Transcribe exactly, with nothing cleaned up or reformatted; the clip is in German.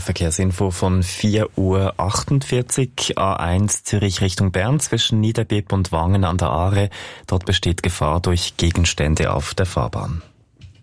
Verkehrsinfo von vier Uhr achtundvierzig, A eins Zürich Richtung Bern zwischen Niederbipp und Wangen an der Aare. Dort besteht Gefahr durch Gegenstände auf der Fahrbahn.